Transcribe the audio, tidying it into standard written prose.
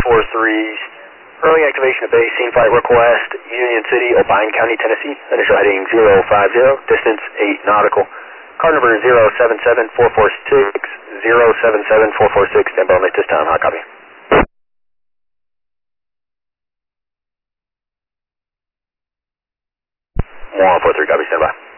Early activation of base, scene flight request, Union City, O'Bine County, Tennessee. Initial heading 050, distance 8 nautical. Car number 077446, 077446, stand by at this time, hot copy. 143, copy, stand by.